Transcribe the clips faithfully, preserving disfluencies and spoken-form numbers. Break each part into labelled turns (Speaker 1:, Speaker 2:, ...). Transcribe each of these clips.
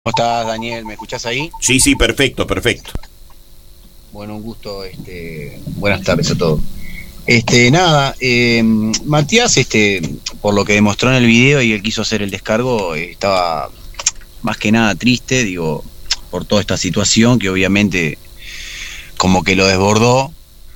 Speaker 1: ¿Cómo estás, Daniel? ¿Me escuchás ahí?
Speaker 2: Sí, sí, perfecto, perfecto.
Speaker 1: Bueno, un gusto, este, buenas tardes a todos. Este, nada, eh, Matías, este, por lo que demostró en el video y él quiso hacer el descargo, eh, estaba más que nada triste, digo, por toda esta situación que obviamente como que lo desbordó,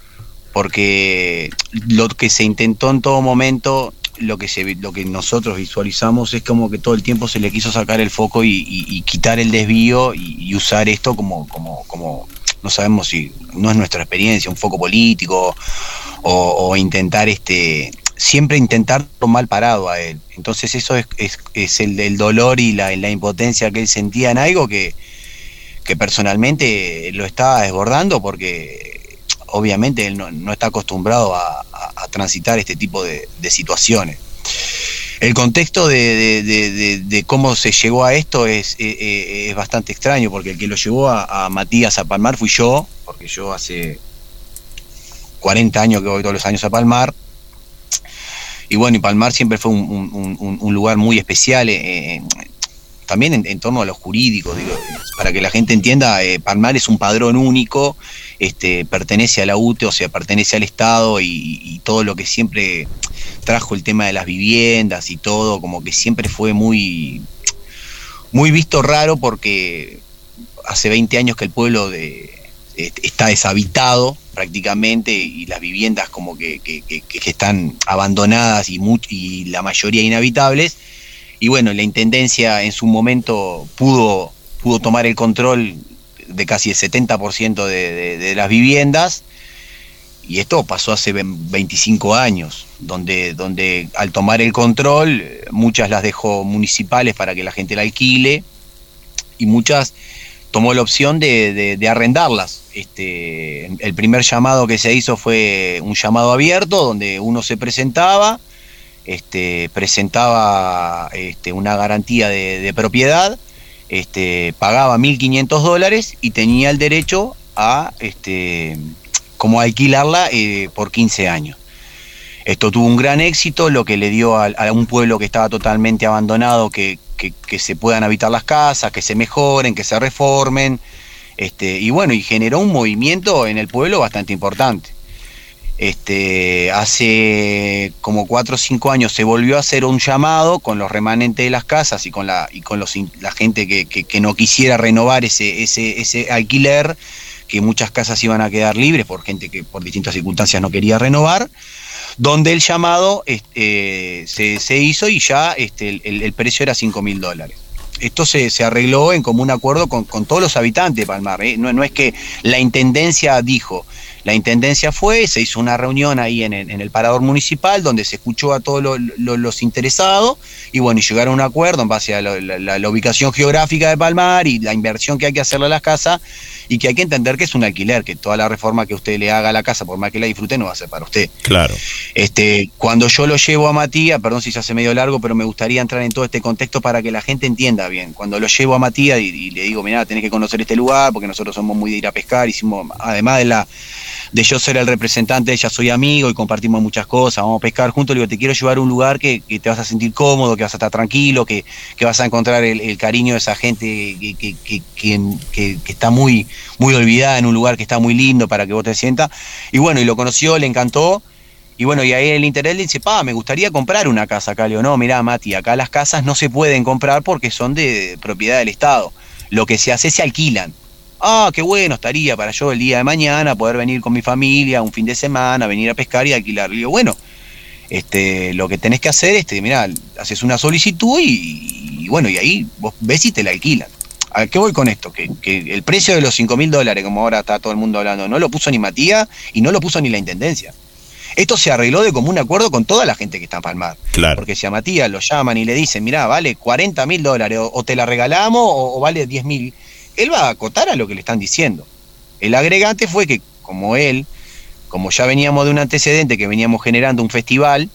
Speaker 1: porque lo que se intentó en todo momento, lo que se, lo que nosotros visualizamos es como que todo el tiempo se le quiso sacar el foco y, y, y quitar el desvío y, y usar esto como, como, como, no sabemos si no es nuestra experiencia, un foco político o, o intentar este siempre intentar mal parado a él. Entonces eso es, es, es el, el dolor y la, la impotencia que él sentía en algo que, que personalmente lo estaba desbordando porque obviamente él no, no está acostumbrado a, a, a transitar este tipo de, de situaciones. El contexto de, de, de, de, de cómo se llegó a esto es, es, es bastante extraño, porque el que lo llevó a, a Matías a Palmar fui yo, porque yo hace cuarenta años que voy todos los años a Palmar, y bueno, y Palmar siempre fue un, un, un, un lugar muy especial, eh, también en, en torno a lo jurídico, digo, para que la gente entienda, eh, Palmar es un padrón único, este, pertenece a la U T E, o sea, pertenece al Estado y, y todo lo que siempre trajo el tema de las viviendas y todo, como que siempre fue muy, muy visto raro porque hace veinte años que el pueblo de, está deshabitado prácticamente y las viviendas como que, que, que, que están abandonadas y, muy, y la mayoría inhabitables. Y bueno, la Intendencia en su momento pudo, pudo tomar el control de casi el setenta por ciento de, de, de las viviendas, y esto pasó hace veinticinco años, donde, donde al tomar el control, muchas las dejó municipales para que la gente la alquile, y muchas tomó la opción de, de, de arrendarlas. Este, el primer llamado que se hizo fue un llamado abierto, donde uno se presentaba, Este, presentaba este, una garantía de, de propiedad, este, pagaba mil quinientos dólares y tenía el derecho a este, como alquilarla eh, por quince años. Esto tuvo un gran éxito, lo que le dio a, a un pueblo que estaba totalmente abandonado que, que, que se puedan habitar las casas, que se mejoren, que se reformen, este, y bueno, y generó un movimiento en el pueblo bastante importante. Este, hace como cuatro o cinco años se volvió a hacer un llamado con los remanentes de las casas y con la, y con los, la gente que, que, que no quisiera renovar ese, ese, ese alquiler, que muchas casas iban a quedar libres por gente que por distintas circunstancias no quería renovar, donde el llamado este, se, se hizo y ya este, el, el precio era cinco mil dólares. Esto se, se arregló en común acuerdo con, con todos los habitantes de Palmar, ¿eh? no, no es que la Intendencia dijo. La Intendencia fue, se hizo una reunión ahí en el, en el Parador Municipal, donde se escuchó a todos lo, lo, los interesados, y bueno, y llegaron a un acuerdo en base a la, la, la ubicación geográfica de Palmar y la inversión que hay que hacerle a las casas, y que hay que entender que es un alquiler, que toda la reforma que usted le haga a la casa, por más que la disfrute, no va a ser para usted.
Speaker 2: Claro.
Speaker 1: Este, cuando yo lo llevo a Matías, perdón si se hace medio largo, pero me gustaría entrar en todo este contexto para que la gente entienda bien. Cuando lo llevo a Matías y, y le digo, mirá, tenés que conocer este lugar, porque nosotros somos muy de ir a pescar, hicimos, además de la de yo ser el representante, ella soy amigo y compartimos muchas cosas, vamos a pescar juntos, le digo, te quiero llevar a un lugar que, que te vas a sentir cómodo, que vas a estar tranquilo, que, que vas a encontrar el, el cariño de esa gente que, que, que, que, que, que está muy, muy olvidada en un lugar que está muy lindo para que vos te sientas. Y bueno, y lo conoció, le encantó, y bueno, y ahí el interés le dice, pa, me gustaría comprar una casa acá. Le digo, no, mirá, Mati, acá las casas no se pueden comprar porque son de propiedad del Estado, lo que se hace es se alquilan. Ah, qué bueno estaría para yo el día de mañana poder venir con mi familia un fin de semana, venir a pescar y alquilar. Le digo, bueno, este, lo que tenés que hacer es, este, mirá, haces una solicitud y, y bueno, y ahí vos ves si te la alquilan. ¿A qué voy con esto? Que, que el precio de los cinco mil dólares, como ahora está todo el mundo hablando, no lo puso ni Matías y no lo puso ni la Intendencia. Esto se arregló de común acuerdo con toda la gente que está en Palmar.
Speaker 2: Claro.
Speaker 1: Porque si a Matías lo llaman y le dicen, mirá, vale cuarenta mil dólares, o, o te la regalamos, o, o vale diez mil, él va a acotar a lo que le están diciendo. El agregante fue que, como él, como ya veníamos de un antecedente, que veníamos generando un festival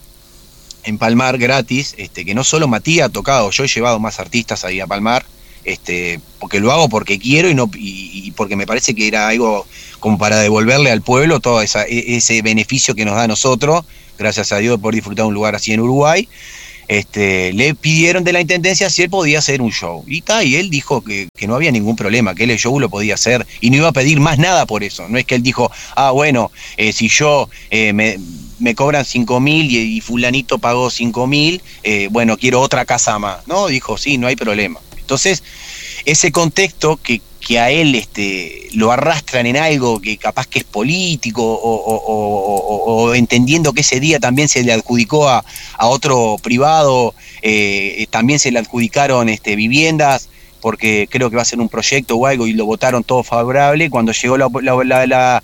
Speaker 1: en Palmar gratis, este, que no solo Matías ha tocado, yo he llevado más artistas ahí a Palmar, este, porque lo hago porque quiero y, no, y, y porque me parece que era algo como para devolverle al pueblo todo esa, ese beneficio que nos da a nosotros, gracias a Dios por disfrutar un lugar así en Uruguay. este, le pidieron de la intendencia si él podía hacer un show. Y, ta, y él dijo que, que no había ningún problema, que él el show lo podía hacer y no iba a pedir más nada por eso. No es que él dijo, ah, bueno, eh, si yo eh, me, me cobran cinco mil y, y fulanito pagó cinco mil, eh, bueno, quiero otra casa más. No, dijo, sí, no hay problema. Entonces, ese contexto que, que a él este, lo arrastran en algo que capaz que es político o, o, o, o, o entendiendo que ese día también se le adjudicó a, a otro privado, eh, también se le adjudicaron este, viviendas, porque creo que va a ser un proyecto o algo y lo votaron todo favorable, cuando llegó la, la, la, la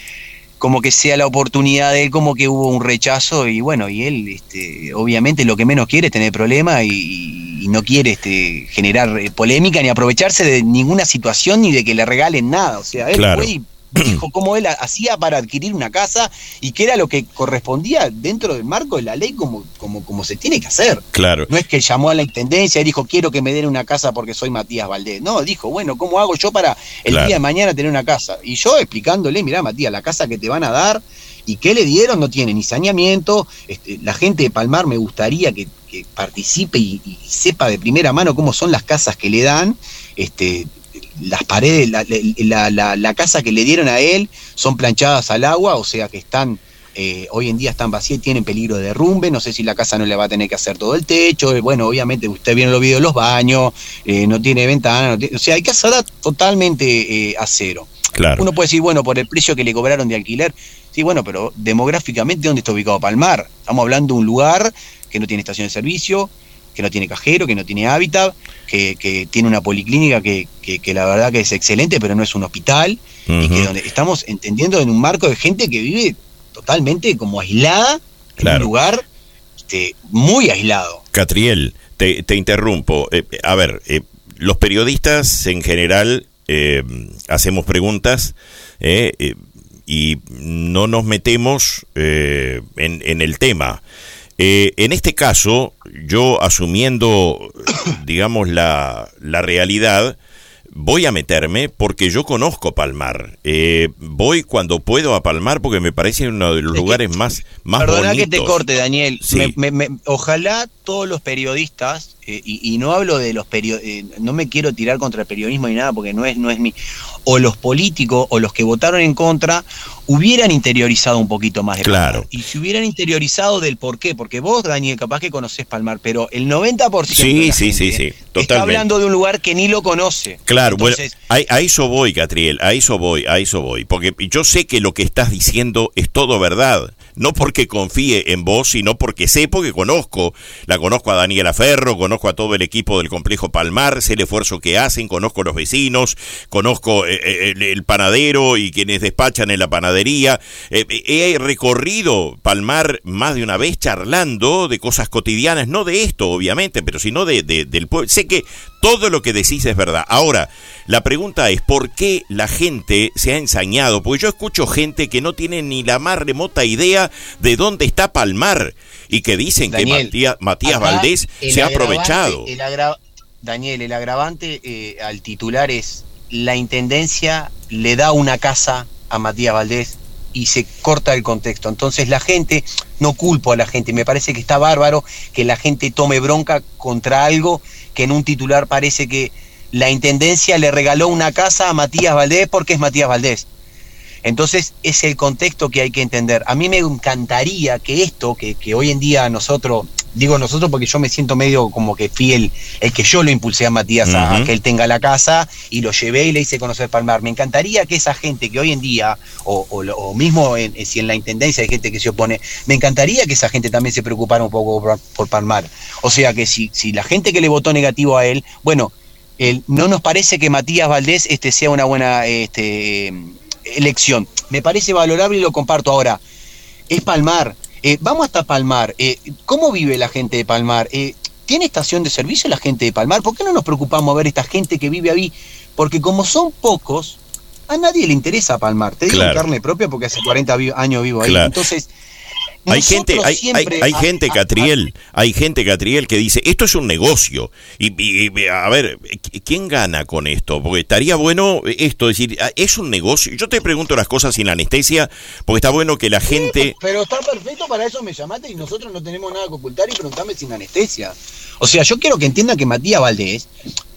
Speaker 1: como que sea la oportunidad de él, como que hubo un rechazo y bueno, y él este, obviamente lo que menos quiere es tener problemas y, y no quiere este, generar polémica ni aprovecharse de ninguna situación ni de que le regalen nada, o sea, él
Speaker 2: claro.
Speaker 1: fue y dijo cómo él hacía para adquirir una casa y que era lo que correspondía dentro del marco de la ley como, como, como se tiene que hacer.
Speaker 2: Claro.
Speaker 1: No es que llamó a la intendencia y dijo quiero que me den una casa porque soy Matías Valdés. No, dijo, bueno, ¿cómo hago yo para el
Speaker 2: claro.
Speaker 1: día de mañana tener una casa? Y yo explicándole, mirá Matías, la casa que te van a dar y qué le dieron no tiene ni saneamiento, este, la gente de Palmar me gustaría que, que participe y, y sepa de primera mano cómo son las casas que le dan, este las paredes, la, la, la, la casa que le dieron a él son planchadas al agua, o sea que están, eh, hoy en día están vacías y tienen peligro de derrumbe, no sé si la casa no le va a tener que hacer todo el techo, bueno, obviamente usted vieron los videos de los baños, eh, no tiene ventana, no tiene, o sea, hay casas totalmente eh, a cero.
Speaker 2: Claro.
Speaker 1: Uno puede decir, bueno, por el precio que le cobraron de alquiler, sí, bueno, pero demográficamente, ¿dónde está ubicado Palmar? Estamos hablando de un lugar que no tiene estación de servicio, que no tiene cajero, que no tiene hábitat, que, que tiene una policlínica que, que, que la verdad que es excelente, pero no es un hospital, uh-huh. y que donde estamos entendiendo en un marco de gente que vive totalmente como aislada, claro. en un lugar este, muy aislado.
Speaker 2: Catriel, te, te interrumpo. Eh, a ver, eh, los periodistas en general eh, hacemos preguntas eh, eh, y no nos metemos eh, en, en el tema. Eh, en este caso, yo asumiendo, digamos, la, la realidad, voy a meterme porque yo conozco Palmar. Eh, voy cuando puedo a Palmar porque me parece uno de los es lugares que, más, más
Speaker 1: perdona
Speaker 2: bonitos.
Speaker 1: Perdona que te corte, Daniel.
Speaker 2: Sí.
Speaker 1: Me, me, me, ojalá todos los periodistas, eh, y, y no hablo de los periodistas, eh, no me quiero tirar contra el periodismo ni nada porque no es, no es mi... O los políticos o los que votaron en contra hubieran interiorizado un poquito más de
Speaker 2: claro.
Speaker 1: Palmar. Y si hubieran interiorizado del por qué, porque vos, Daniel, capaz que conocés Palmar, pero el noventa por ciento
Speaker 2: sí,
Speaker 1: de la
Speaker 2: sí,
Speaker 1: gente
Speaker 2: sí, sí, totalmente.
Speaker 1: está hablando de un lugar que ni lo conoce.
Speaker 2: Claro,
Speaker 1: Entonces,
Speaker 2: bueno, a, a eso voy, Catriel, a eso voy, a eso voy, porque yo sé que lo que estás diciendo es todo verdad, no porque confíe en vos, sino porque sé, porque conozco, la conozco a Daniela Ferro, conozco a todo el equipo del Complejo Palmar, sé el esfuerzo que hacen, conozco a los vecinos, conozco eh, el, el panadero y quienes despachan en la panadería, eh, he recorrido Palmar más de una vez charlando de cosas cotidianas, no de esto obviamente, pero sino de, de, del pueblo, sé que todo lo que decís es verdad. Ahora, la pregunta es, ¿por qué la gente se ha ensañado? Porque yo escucho gente que no tiene ni la más remota idea de dónde está Palmar y que dicen Daniel, que Matías, Matías Valdés se ha aprovechado.
Speaker 1: El agra- Daniel, el agravante eh, al titular es la intendencia le da una casa a Matías Valdés y se corta el contexto. Entonces la gente, no culpo a la gente, me parece que está bárbaro que la gente tome bronca contra algo que en un titular parece que la intendencia le regaló una casa a Matías Valdés porque es Matías Valdés. Entonces es el contexto que hay que entender. A mí me encantaría que esto, que, que hoy en día nosotros, digo nosotros porque yo me siento medio como que fui el, el que yo lo impulsé a Matías uh-huh. a, a que él tenga la casa y lo llevé y le hice conocer Palmar. Me encantaría que esa gente que hoy en día, o, o, o mismo en, si en la intendencia hay gente que se opone, me encantaría que esa gente también se preocupara un poco por, por Palmar. O sea que si, si la gente que le votó negativo a él, bueno, él, no nos parece que Matías Valdés este, sea una buena... Este, elección, me parece valorable y lo comparto. Ahora, es Palmar, eh, vamos hasta Palmar, eh, ¿cómo vive la gente de Palmar? Eh, ¿tiene estación de servicio la gente de Palmar? ¿Por qué no nos preocupamos a ver esta gente que vive ahí? Porque como son pocos, a nadie le interesa Palmar, te digo claro. en carne propia porque hace cuarenta vi- años vivo ahí, claro. Entonces
Speaker 2: Hay gente, hay, hay, hay gente, Catriel, hay gente, Catriel, que dice, esto es un negocio. Y, y, y a ver, ¿quién gana con esto? Porque estaría bueno esto, decir, es un negocio. Yo te pregunto las cosas sin anestesia, porque está bueno que la gente...
Speaker 1: Sí, pero está perfecto, para eso me llamaste y nosotros no tenemos nada que ocultar y preguntame sin anestesia. O sea, yo quiero que entiendan que Matías Valdés,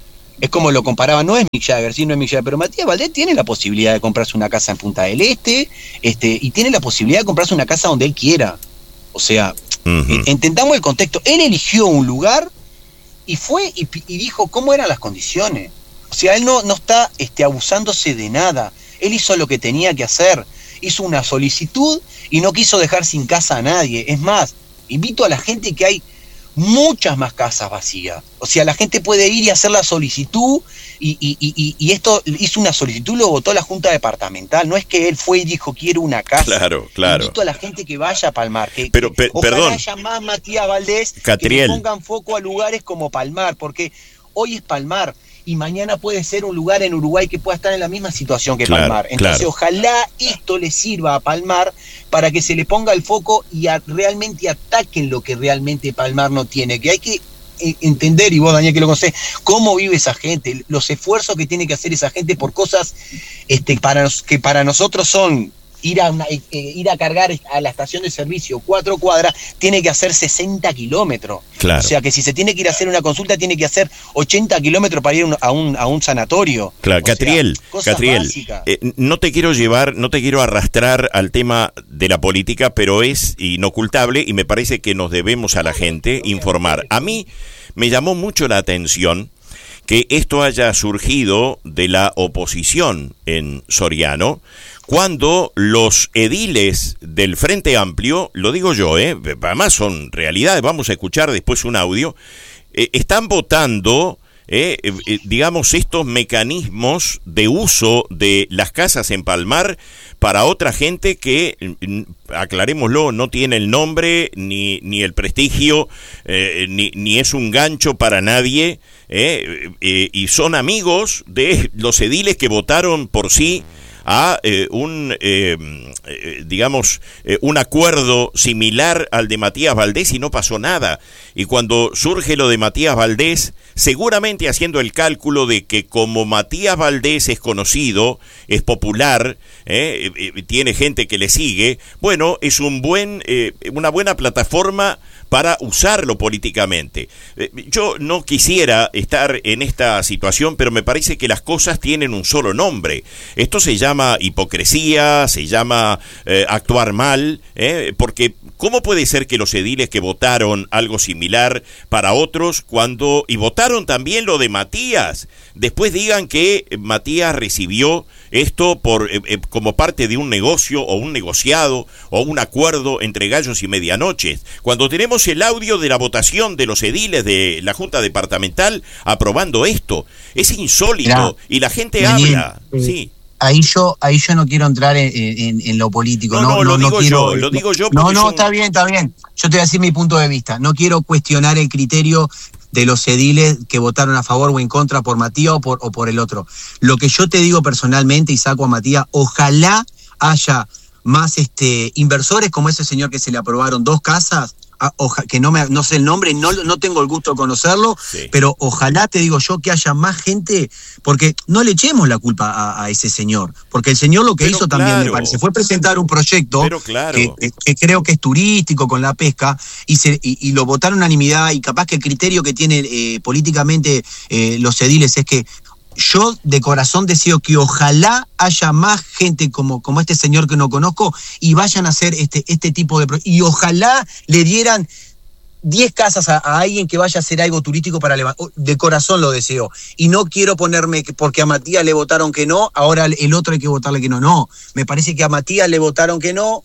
Speaker 1: es como lo comparaba, no es Mick Jagger, sí, no es Mick Jagger, pero Matías Valdés tiene la posibilidad de comprarse una casa en Punta del Este, este, y tiene la posibilidad de comprarse una casa donde él quiera. O sea, uh-huh. entendamos el contexto. Él eligió un lugar y fue y, y dijo cómo eran las condiciones. O sea, él no, no está este, abusándose de nada. Él hizo lo que tenía que hacer. Hizo una solicitud y no quiso dejar sin casa a nadie. Es más, invito a la gente que hay muchas más casas vacías. O sea, la gente puede ir y hacer la solicitud y, y, y, y esto hizo una solicitud, lo votó la Junta Departamental. No es que él fue y dijo quiero una casa.
Speaker 2: Claro, claro.
Speaker 1: Invito a la gente que vaya a Palmar, que,
Speaker 2: Pero,
Speaker 1: que
Speaker 2: pe-
Speaker 1: ojalá
Speaker 2: perdón.
Speaker 1: haya más Matías Valdés,
Speaker 2: Catriel.
Speaker 1: que le pongan foco a lugares como Palmar, porque hoy es Palmar y mañana puede ser un lugar en Uruguay que pueda estar en la misma situación que
Speaker 2: Claro,
Speaker 1: Palmar. Entonces,
Speaker 2: claro.
Speaker 1: ojalá esto le sirva a Palmar para que se le ponga el foco y a, realmente ataquen lo que realmente Palmar no tiene, que hay que eh, entender, y vos, Daniel, que lo conocés, cómo vive esa gente, los esfuerzos que tiene que hacer esa gente por cosas este, para nos, que para nosotros son ir a, una, eh, ir a cargar a la estación de servicio cuatro cuadras, tiene que hacer sesenta kilómetros.
Speaker 2: Claro.
Speaker 1: O sea que si se tiene que ir a hacer una consulta, tiene que hacer ochenta kilómetros para ir a un, a un sanatorio.
Speaker 2: Claro,
Speaker 1: O
Speaker 2: Catriel,
Speaker 1: sea, cosas
Speaker 2: Catriel,
Speaker 1: básicas.
Speaker 2: eh, no te quiero llevar, no te quiero arrastrar al tema de la política, pero es inocultable y me parece que nos debemos a la gente informar. A mí me llamó mucho la atención que esto haya surgido de la oposición en Soriano, cuando los ediles del Frente Amplio, lo digo yo, eh, además son realidades, vamos a escuchar después un audio, eh, están votando, eh, eh, digamos, estos mecanismos de uso de las casas en Palmar para otra gente que, aclarémoslo, no tiene el nombre, ni, ni el prestigio, eh, ni, ni es un gancho para nadie, eh, eh, y son amigos de los ediles que votaron por sí a eh, un, eh, eh, digamos, eh, un acuerdo similar al de Matías Valdés y no pasó nada. Y cuando surge lo de Matías Valdés, seguramente haciendo el cálculo de que como Matías Valdés es conocido, es popular, eh, eh, tiene gente que le sigue, bueno, es un buen, eh, una buena plataforma para usarlo políticamente. Eh, yo no quisiera estar en esta situación, pero me parece que las cosas tienen un solo nombre. Esto se llama hipocresía, se llama eh, actuar mal, eh, porque ¿cómo puede ser que los ediles que votaron algo similar para otros, cuando y votaron también lo de Matías, después digan que Matías recibió esto por eh, eh, como parte de un negocio o un negociado o un acuerdo entre gallos y medianoches, cuando tenemos el audio de la votación de los ediles de la Junta Departamental aprobando esto? Es insólito. Mirá, y la gente Daniel, habla, eh, sí.
Speaker 3: Ahí yo, ahí yo no quiero entrar en, en, en lo político.
Speaker 2: No, no,
Speaker 3: no,
Speaker 2: lo
Speaker 3: no,
Speaker 2: digo
Speaker 3: no quiero,
Speaker 2: yo, lo digo yo.
Speaker 3: No, no,
Speaker 2: son...
Speaker 3: está bien, está bien. Yo te voy a decir mi punto de vista. No quiero cuestionar el criterio de los ediles que votaron a favor o en contra por Matías o por, o por el otro. Lo que yo te digo personalmente, y saco a Matías, ojalá haya más este inversores como ese señor que se le aprobaron dos casas, a, oja, que no me no sé el nombre, no, no tengo el gusto de conocerlo, sí. Pero ojalá, te digo yo, que haya más gente, porque no le echemos la culpa a, a ese señor, porque el señor lo que pero hizo claro. también, me parece, fue presentar un proyecto
Speaker 2: claro.
Speaker 3: que, que, que creo que es turístico con la pesca, y, se, y, y lo votaron unanimidad, y capaz que el criterio que tienen eh, políticamente eh, los ediles es que yo de corazón deseo que ojalá haya más gente como, como este señor que no conozco y vayan a hacer este, este tipo de... Y ojalá le dieran diez casas a, a alguien que vaya a hacer algo turístico para levantar. De corazón lo deseo. Y no quiero ponerme, porque a Matías le votaron que no, ahora el otro hay que votarle que no. No, me parece que a Matías le votaron que no,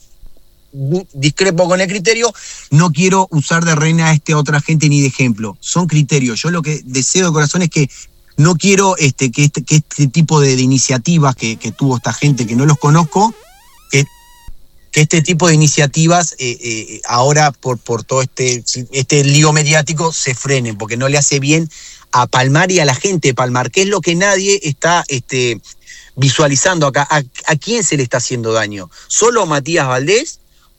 Speaker 3: discrepo con el criterio, no quiero usar de reina a esta otra gente ni de ejemplo. Son criterios. Yo lo que deseo de corazón es que no quiero este, que, este, que este tipo de, de iniciativas que, que tuvo esta gente, que no los conozco, que, que este tipo de iniciativas eh, eh, ahora por, por todo este, este lío mediático se frenen, porque no le hace bien a Palmar y a la gente de Palmar, que es lo que nadie está este, visualizando acá. ¿A, a quién se le está haciendo daño? ¿Solo a Matías Valdés?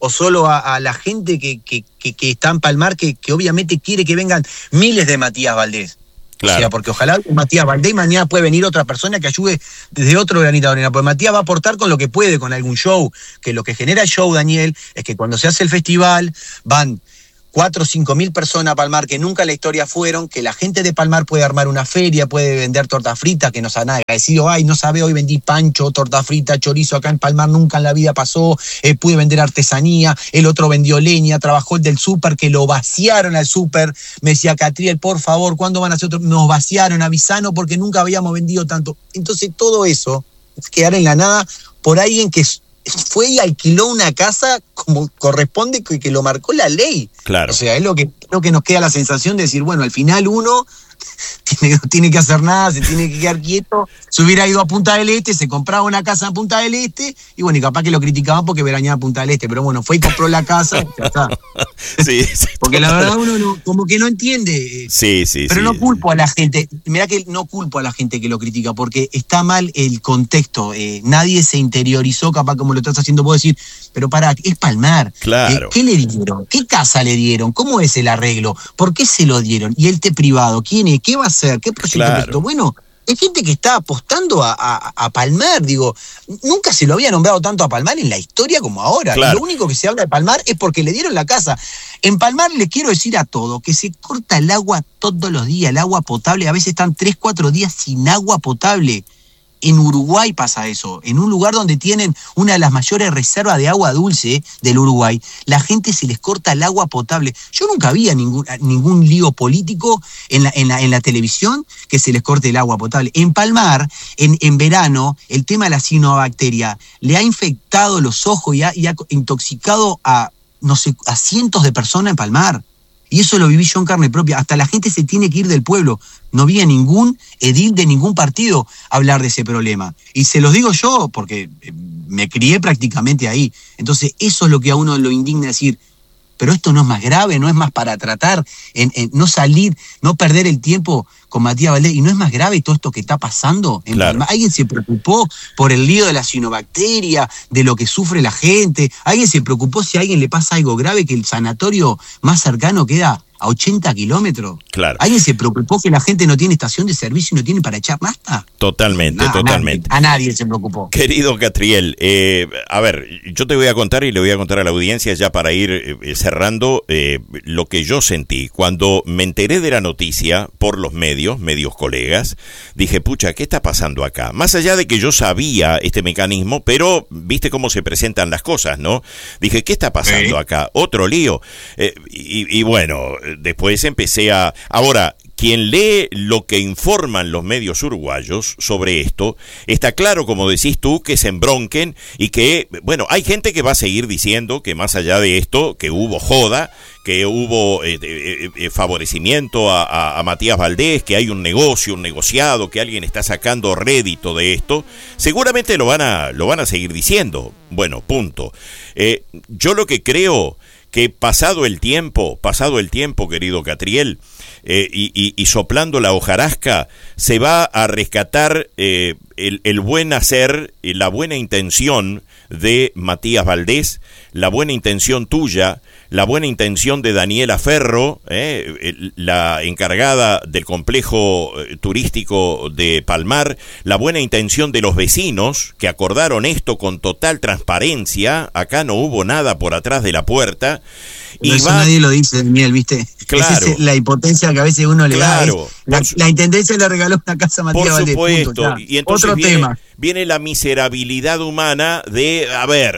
Speaker 3: o solo a, a la gente que, que, que, que está en Palmar, que, que obviamente quiere que vengan miles de Matías Valdés. Claro. O sea, porque ojalá Matías Valdés mañana puede venir otra persona que ayude desde otro granito de arena, porque Matías va a aportar con lo que puede, con algún show, que lo que genera el show, Daniel, es que cuando se hace el festival van cuatro o cinco mil personas a Palmar que nunca en la historia fueron, que la gente de Palmar puede armar una feria, puede vender torta frita, que nos han agradecido, ay, no sabe, hoy vendí pancho, torta frita, chorizo, acá en Palmar nunca en la vida pasó, eh, pude vender artesanía, el otro vendió leña, trabajó el del súper, que lo vaciaron al súper, me decía, Catriel, por favor, ¿cuándo van a hacer otro? Nos vaciaron, avisanos, porque nunca habíamos vendido tanto. Entonces todo eso es quedar en la nada por alguien que fue y alquiló una casa como corresponde, que, que lo marcó la ley.
Speaker 2: Claro.
Speaker 3: O sea, es lo que, lo que nos queda la sensación de decir, bueno, al final uno tiene, no tiene que hacer nada, se tiene que quedar quieto, se hubiera ido a Punta del Este, se compraba una casa en Punta del Este, y bueno, y capaz que lo criticaban porque veraneaba a Punta del Este, pero bueno, fue y compró la casa, y ya está.
Speaker 2: Sí, sí,
Speaker 3: porque la verdad uno no, como que no entiende.
Speaker 2: Sí, sí,
Speaker 3: pero
Speaker 2: sí.
Speaker 3: no culpo a la gente, mirá que no culpo a la gente que lo critica, porque está mal el contexto, eh, nadie se interiorizó, capaz como lo estás haciendo vos decir, pero pará, es Palmar.
Speaker 2: Claro.
Speaker 3: Eh, ¿Qué le dieron? ¿Qué casa le dieron? ¿Cómo es el arreglo? ¿Por qué se lo dieron? ¿Y el té privado? ¿Quién es? ¿Qué va a hacer? ¿Qué proyecto?
Speaker 2: Claro.
Speaker 3: Bueno, hay gente que está apostando a, a, a Palmar, digo, nunca se lo había nombrado tanto a Palmar en la historia como ahora.
Speaker 2: Claro.
Speaker 3: Y lo único que se habla de Palmar es porque le dieron la casa. En Palmar les quiero decir a todo que se corta el agua todos los días, el agua potable, a veces están tres, cuatro días sin agua potable. En Uruguay pasa eso, en un lugar donde tienen una de las mayores reservas de agua dulce del Uruguay, la gente se les corta el agua potable. Yo nunca vi a ningún, a ningún lío político en la, en, la, en la televisión que se les corte el agua potable. En Palmar, en, en verano, el tema de la cianobacteria le ha infectado los ojos y ha, y ha intoxicado a, no sé, a cientos de personas en Palmar. Y eso lo viví yo en carne propia. Hasta la gente se tiene que ir del pueblo. No vi a ningún edil de ningún partido hablar de ese problema. Y se los digo yo porque me crié prácticamente ahí. Entonces eso es lo que a uno lo indigna decir, pero esto no es más grave, no es más para tratar, en, en no salir, no perder el tiempo con Matías Valdés, y no es más grave todo esto que está pasando. En
Speaker 2: claro.
Speaker 3: ¿Alguien se preocupó por el lío de la cianobacteria, de lo que sufre la gente? ¿Alguien se preocupó si a alguien le pasa algo grave, que el sanatorio más cercano queda a ochenta kilómetros?
Speaker 2: Claro.
Speaker 3: ¿Alguien se preocupó que la gente no tiene estación de servicio y no tiene para echar nafta?
Speaker 2: Totalmente,
Speaker 3: Nah,
Speaker 2: totalmente.
Speaker 3: A nadie, a nadie se preocupó.
Speaker 2: Querido Catriel, eh, a ver, yo te voy a contar y le voy a contar a la audiencia ya para ir eh, cerrando eh, lo que yo sentí. Cuando me enteré de la noticia por los medios, medios colegas, dije, pucha, ¿qué está pasando acá? Más allá de que yo sabía este mecanismo, pero viste cómo se presentan las cosas, ¿no? Dije, ¿qué está pasando acá? Otro lío. Eh, y, y bueno, después empecé a... Ahora, quien lee lo que informan los medios uruguayos sobre esto, está claro, como decís tú, que se embronquen y que, bueno, hay gente que va a seguir diciendo que más allá de esto, que hubo joda, que hubo eh, eh, eh, favorecimiento a, a, a Matías Valdés, que hay un negocio, un negociado, que alguien está sacando rédito de esto. Seguramente lo van a, lo van a seguir diciendo. Bueno, punto. Eh, yo lo que creo que pasado el tiempo, pasado el tiempo, querido Catriel, eh, y, y, y soplando la hojarasca, se va a rescatar eh, el, el buen hacer, la buena intención de Matías Valdés, la buena intención tuya, la buena intención de Daniela Ferro, eh, la encargada del complejo turístico de Palmar, la buena intención de los vecinos que acordaron esto con total transparencia. Acá no hubo nada por atrás de la puerta. Y
Speaker 3: eso
Speaker 2: va...
Speaker 3: nadie lo dice, Daniel, ¿viste?
Speaker 2: Claro.
Speaker 3: Es la impotencia que a veces uno le
Speaker 2: claro.
Speaker 3: da. Es, la, la intendencia le regaló una casa a Matías Valdés.
Speaker 2: Por supuesto.
Speaker 3: Punto,
Speaker 2: y entonces
Speaker 3: Otro
Speaker 2: viene,
Speaker 3: tema.
Speaker 2: viene la miserabilidad humana de, a ver,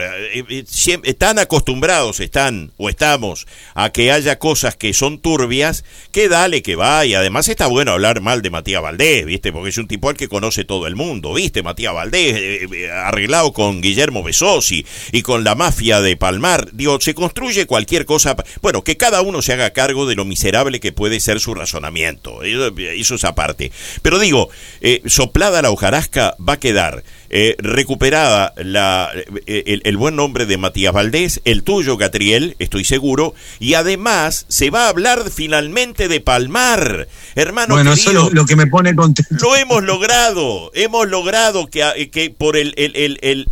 Speaker 2: están acostumbrados, están o estamos a que haya cosas que son turbias, que dale que va, y además está bueno hablar mal de Matías Valdés, ¿viste? Porque es un tipo al que conoce todo el mundo, ¿viste? Matías Valdés, eh, arreglado con Guillermo Besosi y con la mafia de Palmar. Digo, se construye cualquier cosa, bueno, que cada uno se haga cargo de lo miserable que puede ser su razonamiento, eso, eso es aparte. Pero digo, eh, soplada la hojarasca va a quedar eh, recuperada la, el, el buen nombre de Matías Valdés, el tuyo, Catriel, estoy seguro, y además se va a hablar finalmente de Palmar, hermano
Speaker 3: bueno,
Speaker 2: querido.
Speaker 3: Bueno, eso es lo, lo que me pone contento.
Speaker 2: Lo hemos logrado, hemos logrado que, que por el, el, el, el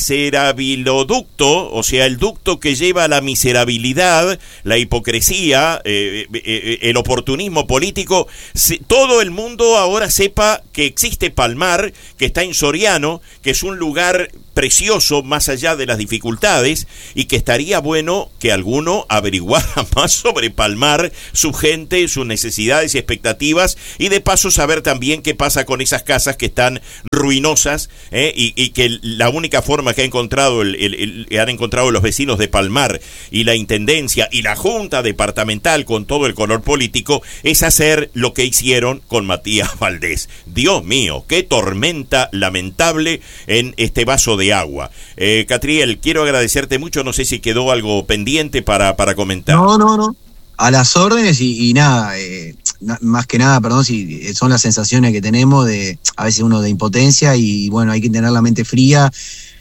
Speaker 2: miserabiloducto, o sea, el ducto que lleva a la miserabilidad, la hipocresía, eh, eh, el oportunismo político, se, todo el mundo ahora sepa que existe Palmar, que está en Soriano, que es un lugar precioso más allá de las dificultades, y que estaría bueno que alguno averiguara más sobre Palmar, su gente, sus necesidades y expectativas, y de paso saber también qué pasa con esas casas que están ruinosas, eh, y, y que la única forma que ha encontrado el, el, el, han encontrado los vecinos de Palmar y la intendencia y la junta departamental con todo el color político es hacer lo que hicieron con Matías Valdés. Dios mío, qué tormenta lamentable en este vaso de agua. Eh, Catriel, quiero agradecerte mucho, no sé si quedó algo pendiente para, para comentar.
Speaker 3: No, no, no, a las órdenes y, y nada, eh, na, más que nada, perdón, si son las sensaciones que tenemos de, a veces uno de impotencia y bueno, hay que tener la mente fría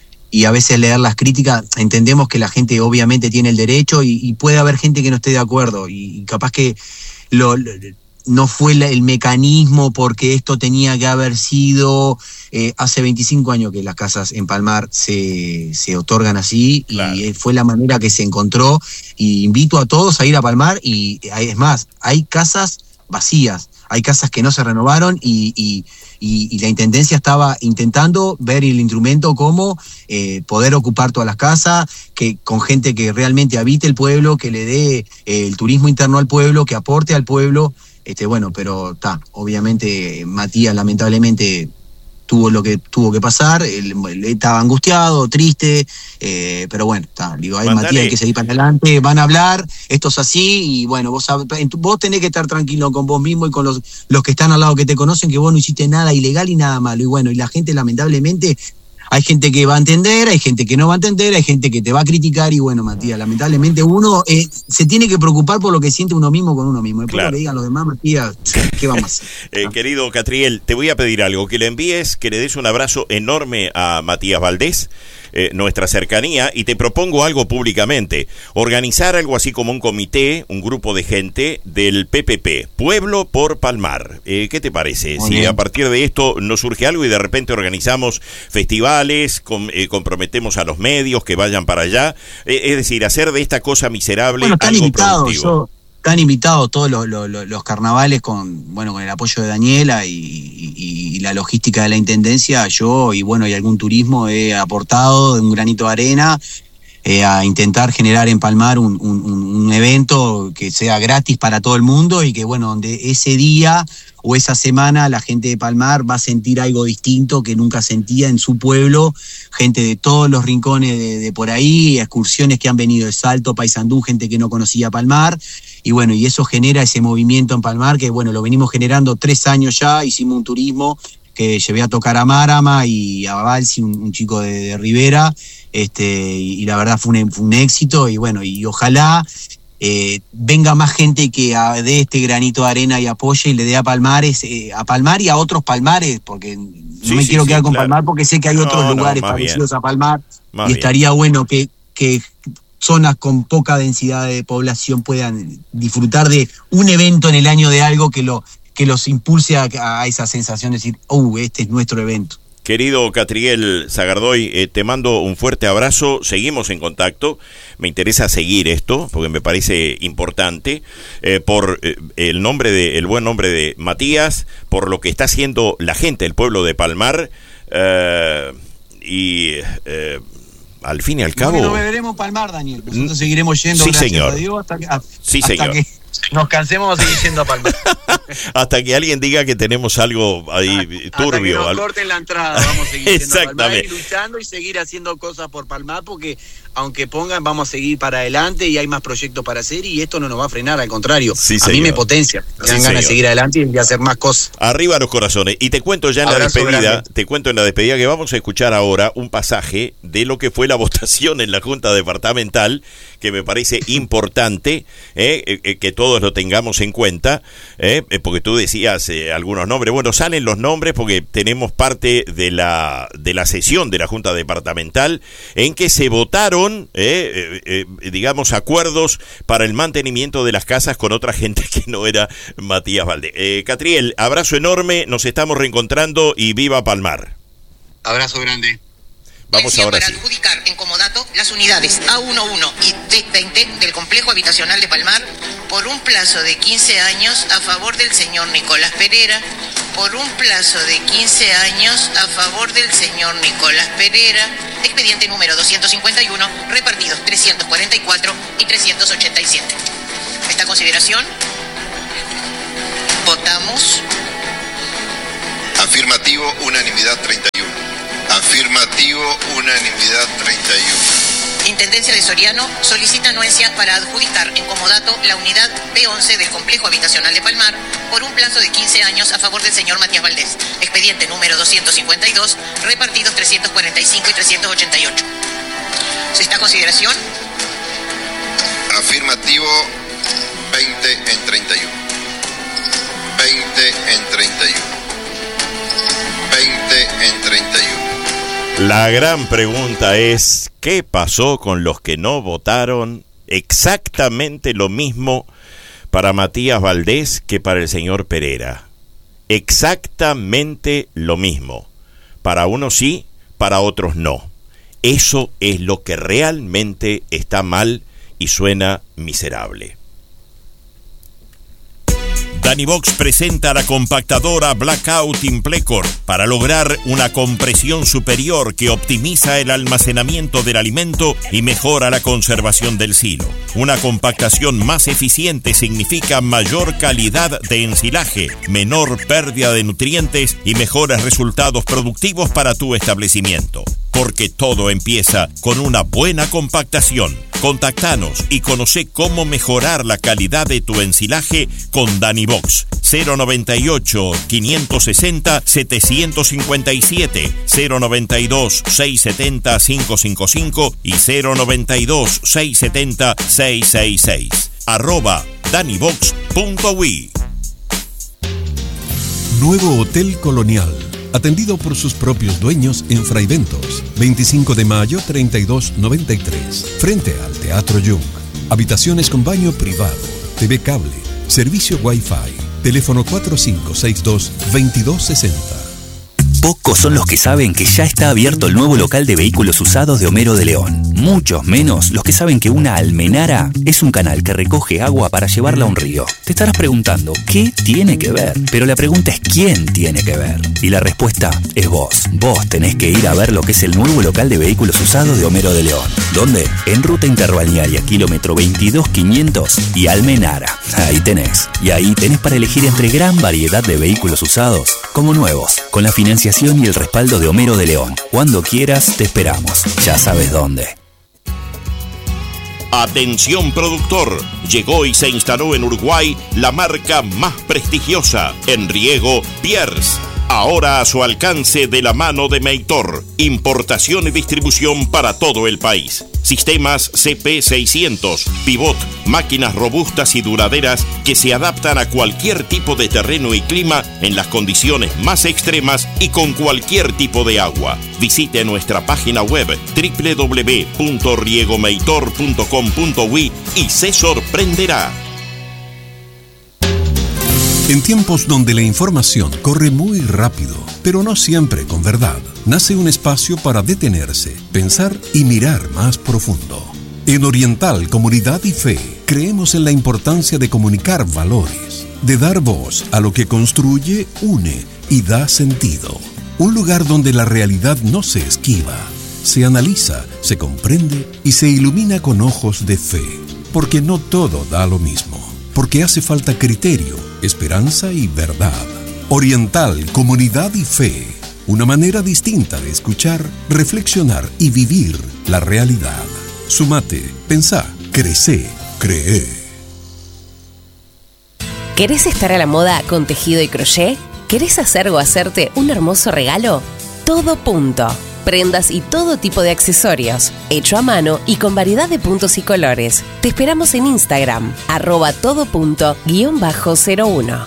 Speaker 3: y a veces leer las críticas. Entendemos que la gente obviamente tiene el derecho y, y puede haber gente que no esté de acuerdo y, y capaz que lo, lo no fue la, el mecanismo porque esto tenía que haber sido eh, hace veinticinco años que las casas en Palmar se, se otorgan así, claro. Y fue la manera que se encontró, y invito a todos a ir a Palmar y es más, hay casas vacías, hay casas que no se renovaron y, y, y, y la Intendencia estaba intentando ver el instrumento como eh, poder ocupar todas las casas, que con gente que realmente habite el pueblo, que le dé eh, el turismo interno al pueblo, que aporte al pueblo. Este, bueno, pero está, obviamente Matías lamentablemente tuvo lo que tuvo que pasar, él, él estaba angustiado, triste, eh, pero bueno, está, digo, ahí Matías hay que seguir para adelante, van a hablar, esto es así, y bueno, vos, vos tenés que estar tranquilo con vos mismo y con los, los que están al lado que te conocen, que vos no hiciste nada ilegal y nada malo, y bueno, y la gente lamentablemente, hay gente que va a entender, hay gente que no va a entender, hay gente que te va a criticar, y bueno, Matías, lamentablemente uno eh, se tiene que preocupar por lo que siente uno mismo con uno mismo. Después claro. Lo que digan los demás, Matías, ¿qué vamos a hacer?
Speaker 2: eh, ¿Ah? Querido Catriel, te voy a pedir algo, que le envíes, que le des un abrazo enorme a Matías Valdés, eh, nuestra cercanía, y te propongo algo públicamente, organizar algo así como un comité, un grupo de gente del P P P, Pueblo por Palmar. Eh, ¿Qué te parece? Muy si bien. A partir de esto nos surge algo y de repente organizamos festivales, com, eh, comprometemos a los medios que vayan para allá, eh, es decir, hacer de esta cosa miserable
Speaker 3: bueno, están
Speaker 2: algo
Speaker 3: invitados,
Speaker 2: productivo.
Speaker 3: Yo, están invitados todos los, los, los carnavales con, bueno, con el apoyo de Daniela y, y, y la logística de la Intendencia. Yo y bueno, y algún turismo he aportado de un granito de arena eh, a intentar generar en Palmar un, un, un evento que sea gratis para todo el mundo y que bueno, donde ese día o esa semana la gente de Palmar va a sentir algo distinto que nunca sentía en su pueblo, gente de todos los rincones de, de por ahí, excursiones que han venido de Salto, Paysandú, gente que no conocía Palmar, y bueno, y eso genera ese movimiento en Palmar que bueno, lo venimos generando tres años ya, hicimos un turismo que llevé a tocar a Márama y a Balsi, un, un chico de, de Rivera, este, y, y la verdad fue un, fue un éxito, y bueno, y ojalá Eh, venga más gente que a, dé este granito de arena y apoye y le dé a Palmares, eh, a Palmar y a otros Palmares, porque no
Speaker 2: sí,
Speaker 3: me
Speaker 2: sí,
Speaker 3: quiero
Speaker 2: sí,
Speaker 3: quedar con
Speaker 2: claro.
Speaker 3: Palmar porque sé que hay
Speaker 2: no,
Speaker 3: otros
Speaker 2: no,
Speaker 3: lugares parecidos
Speaker 2: bien.
Speaker 3: a Palmar,
Speaker 2: más
Speaker 3: y
Speaker 2: bien.
Speaker 3: estaría bueno que, que zonas con poca densidad de población puedan disfrutar de un evento en el año de algo que, lo, que los impulse a, a esa sensación de decir, oh, este es nuestro evento.
Speaker 2: Querido Catriel Zagardoy, eh, te mando un fuerte abrazo, seguimos en contacto, me interesa seguir esto porque me parece importante, eh, por eh, el nombre de, el buen nombre de Matías, por lo que está haciendo la gente del pueblo de Palmar, eh, y eh, al fin y al cabo...
Speaker 3: No, no beberemos Palmar, Daniel, nosotros seguiremos yendo,
Speaker 2: sí,
Speaker 3: gracias
Speaker 2: señor.
Speaker 3: a Dios, hasta que, a,
Speaker 2: sí,
Speaker 3: hasta
Speaker 2: señor.
Speaker 3: que nos cansemos de seguir yendo a Palmar.
Speaker 2: Hasta que alguien diga que tenemos algo ahí
Speaker 3: hasta,
Speaker 2: turbio.
Speaker 3: Hasta que nos
Speaker 2: algo...
Speaker 3: corten la entrada, vamos a seguir yendo a Palmar y
Speaker 2: Exactamente.
Speaker 3: luchando y seguir haciendo cosas por Palmar, porque aunque pongan, vamos a seguir para adelante y hay más proyectos para hacer y esto no nos va a frenar, al contrario,
Speaker 2: sí,
Speaker 3: a
Speaker 2: señor.
Speaker 3: mí me potencia, me
Speaker 2: sí,
Speaker 3: dan ganas
Speaker 2: señor.
Speaker 3: de seguir adelante y de hacer más cosas.
Speaker 2: Arriba los corazones. Y te cuento ya en
Speaker 3: Abrazo
Speaker 2: la despedida,
Speaker 3: grande.
Speaker 2: te cuento en la despedida que vamos a escuchar ahora un pasaje de lo que fue la votación en la Junta Departamental, que me parece importante eh, eh, que todos lo tengamos en cuenta, eh, porque tú decías eh, algunos nombres. Bueno, salen los nombres porque tenemos parte de la, de la sesión de la Junta Departamental en que se votaron, eh, eh, eh, digamos, acuerdos para el mantenimiento de las casas con otra gente que no era Matías Valdés. Eh, Catriel, abrazo enorme, nos estamos reencontrando y viva Palmar.
Speaker 1: Abrazo grande.
Speaker 2: Vamos ahora
Speaker 4: para
Speaker 2: sí.
Speaker 4: adjudicar en comodato las unidades A once y D veinte del complejo habitacional de Palmar por un plazo de quince años a favor del señor Nicolás Pereira, por un plazo de quince años a favor del señor Nicolás Pereira, expediente número doscientos cincuenta y uno, repartidos trescientos cuarenta y cuatro y trescientos ochenta y siete. Esta consideración, votamos.
Speaker 5: Afirmativo, unanimidad treinta y uno. Afirmativo, unanimidad treinta y uno.
Speaker 4: Intendencia de Soriano solicita anuencia para adjudicar en comodato la unidad B once del complejo habitacional de Palmar por un plazo de quince años a favor del señor Matías Valdés. Expediente número doscientos cincuenta y dos, repartidos trescientos cuarenta y cinco y trescientos ochenta y ocho. ¿Sexta consideración?
Speaker 5: Afirmativo, veinte en treinta y uno. veinte en treinta y uno. veinte en treinta y uno.
Speaker 2: La gran pregunta es, ¿qué pasó con los que no votaron exactamente lo mismo para Matías Valdés que para el señor Pereira? Exactamente lo mismo. Para unos sí, para otros no. Eso es lo que realmente está mal y suena miserable. Danivox presenta la compactadora Blackout Implecor para lograr una compresión superior que optimiza el almacenamiento del alimento y mejora la conservación del silo. Una compactación más eficiente significa mayor calidad de ensilaje, menor pérdida de nutrientes y mejores resultados productivos para tu establecimiento. Porque todo empieza con una buena compactación. Contactanos y conoce cómo mejorar la calidad de tu ensilaje con Danivox. cero noventa y ocho, quinientos sesenta, setecientos cincuenta y siete, cero noventa y dos, seiscientos setenta, quinientos cincuenta y cinco y cero noventa y dos, seiscientos setenta, seiscientos sesenta y seis. Arroba danivox punto uy.
Speaker 6: Nuevo Hotel Colonial, atendido por sus propios dueños en Fraiventos, veinticinco de mayo treinta y dos noventa y tres, frente al Teatro Jung. Habitaciones con baño privado, T V cable, servicio Wi-Fi, teléfono cuatro cinco seis dos, veintidós sesenta.
Speaker 7: Pocos son los que saben que ya está abierto el nuevo local de vehículos usados de Homero de León. Muchos menos los que saben que una almenara es un canal que recoge agua para llevarla a un río. Te estarás preguntando, ¿qué tiene que ver? Pero la pregunta es ¿quién tiene que ver? Y la respuesta es vos. Vos tenés que ir a ver lo que es el nuevo local de vehículos usados de Homero de León. ¿Dónde? En Ruta Interbalnearia, kilómetro veintidós quinientos y Almenara. Ahí tenés. Y ahí tenés para elegir entre gran variedad de vehículos usados como nuevos, con la financiación y el respaldo de Homero de León. Cuando quieras, te esperamos. Ya sabes dónde.
Speaker 2: Atención productor, llegó y se instaló en Uruguay la marca más prestigiosa en riego, Pierce. Ahora a su alcance de la mano de Meitor. Importación y distribución para todo el país. Sistemas C P seiscientos, pivot, máquinas robustas y duraderas que se adaptan a cualquier tipo de terreno y clima en las condiciones más extremas y con cualquier tipo de agua. Visite nuestra página web doble u doble u doble u punto riegomeitor punto com punto uy y se sorprenderá.
Speaker 6: En tiempos donde la información corre muy rápido, pero no siempre con verdad, nace un espacio para detenerse, pensar y mirar más profundo. En Oriental Comunidad y Fe, creemos en la importancia de comunicar valores, de dar voz a lo que construye, une y da sentido. Un lugar donde la realidad no se esquiva, se analiza, se comprende y se ilumina con ojos de fe. Porque no todo da lo mismo. Porque hace falta criterio, esperanza y verdad. Oriental, Comunidad y Fe. Una manera distinta de escuchar, reflexionar y vivir la realidad. Sumate, pensá, crecé, cree.
Speaker 8: ¿Querés estar a la moda con tejido y crochet? ¿Querés hacer o hacerte un hermoso regalo? Todo Punto prendas y todo tipo de accesorios, hecho a mano y con variedad de puntos y colores. Te esperamos en Instagram, arroba todo punto guión bajo cero uno.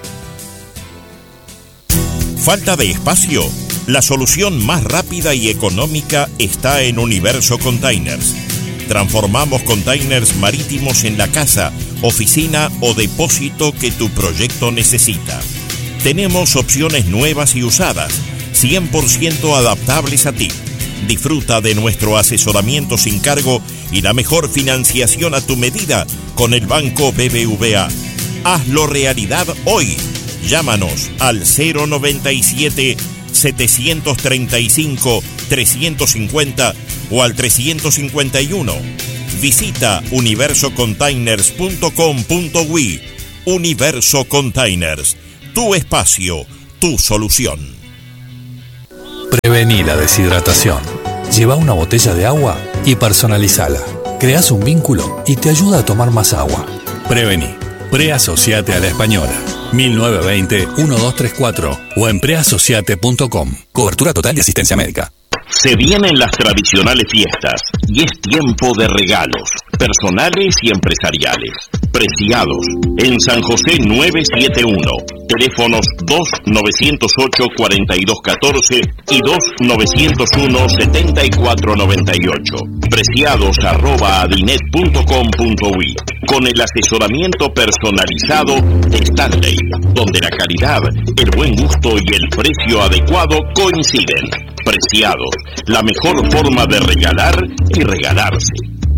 Speaker 2: ¿Falta de espacio? La solución más rápida y económica está en Universo Containers. Transformamos containers marítimos en la casa, oficina o depósito que tu proyecto necesita. Tenemos opciones nuevas y usadas, cien por ciento adaptables a ti. Disfruta de nuestro asesoramiento sin cargo y la mejor financiación a tu medida con el Banco B B V A. Hazlo realidad hoy. Llámanos al cero noventa y siete, setecientos treinta y cinco, trescientos cincuenta o al trescientos cincuenta y uno. Visita universo containers punto com punto uy. Universo Containers, tu espacio, tu solución.
Speaker 9: Prevení la deshidratación. Lleva una botella de agua y personalizala. Creás un vínculo y te ayuda a tomar más agua. Prevení. Preasociate a la Española. mil novecientos veinte, doce treinta y cuatro o en preasociate punto com. Cobertura total de asistencia médica.
Speaker 2: Se vienen las tradicionales fiestas y es tiempo de regalos, personales y empresariales. Preciados, en San José novecientos setenta y uno, teléfonos dos novecientos ocho, cuarenta y dos catorce y dos novecientos uno, setenta y cuatro noventa y ocho. Preciados arroba adinet punto com punto uy, con el asesoramiento personalizado de Stanley, donde la calidad, el buen gusto y el precio adecuado coinciden. Preciados, la mejor forma de regalar y regalarse.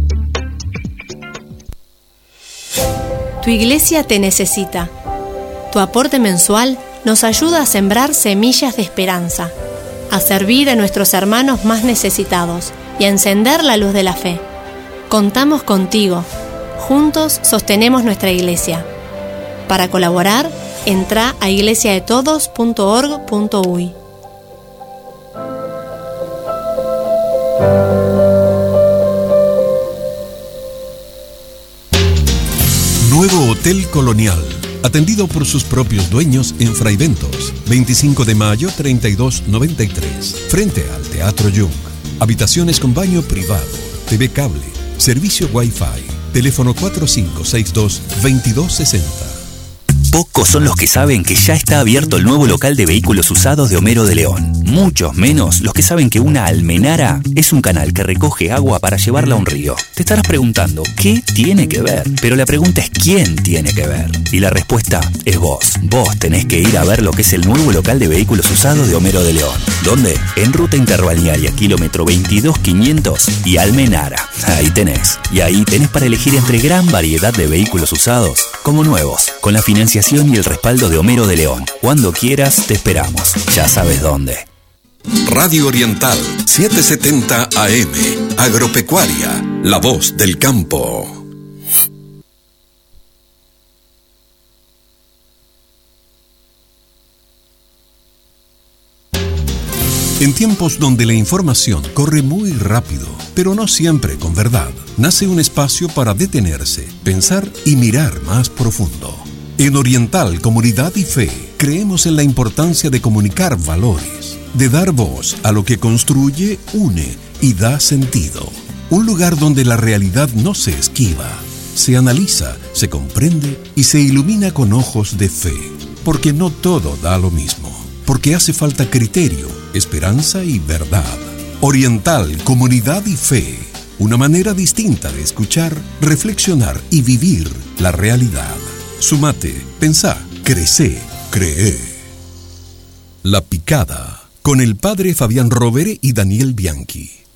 Speaker 10: Tu iglesia te necesita. Tu aporte mensual nos ayuda a sembrar semillas de esperanza, a servir a nuestros hermanos más necesitados y a encender la luz de la fe. Contamos contigo. Juntos sostenemos nuestra iglesia. Para colaborar, entra a iglesia de todos punto org punto uy.
Speaker 6: Nuevo Hotel Colonial, atendido por sus propios dueños en Fraiventos, veinticinco de mayo treinta y dos noventa y tres, frente al Teatro Jung. Habitaciones con baño privado, T V cable, servicio Wi-Fi, teléfono cuatro cinco seis dos, veintidós sesenta.
Speaker 7: Pocos son los que saben que ya está abierto el nuevo local de vehículos usados de Homero de León. Muchos menos los que saben que una almenara es un canal que recoge agua para llevarla a un río. Te estarás preguntando, ¿qué tiene que ver? Pero la pregunta es ¿quién tiene que ver? Y la respuesta es vos. Vos tenés que ir a ver lo que es el nuevo local de vehículos usados de Homero de León. ¿Dónde? En Ruta Interbalnearia, kilómetro veintidós quinientos y Almenara. Ahí tenés. Y ahí tenés para elegir entre gran variedad de vehículos usados como nuevos, con la financiación y el respaldo de Homero de León. Cuando quieras, te esperamos. Ya sabes dónde.
Speaker 6: Radio Oriental, setecientos setenta A M, Agropecuaria, la voz del campo. En tiempos donde la información corre muy rápido, pero no siempre con verdad, nace un espacio para detenerse, pensar y mirar más profundo. En Oriental Comunidad y Fe, creemos en la importancia de comunicar valores, de dar voz a lo que construye, une y da sentido. Un lugar donde la realidad no se esquiva, se analiza, se comprende y se ilumina con ojos de fe. Porque no todo da lo mismo, porque hace falta criterio, esperanza y verdad. Oriental Comunidad y Fe, una manera distinta de escuchar, reflexionar y vivir la realidad. Sumate, pensá, crecé, cree. La Picada, con el padre Fabián Rovere y Daniel Bianchi.